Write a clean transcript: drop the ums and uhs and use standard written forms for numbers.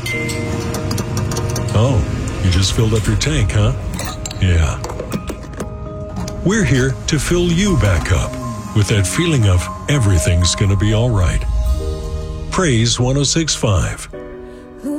Oh, you just filled up your tank, huh? Yeah. We're here to fill you back up with that feeling of everything's gonna be all right. Praise 106.5.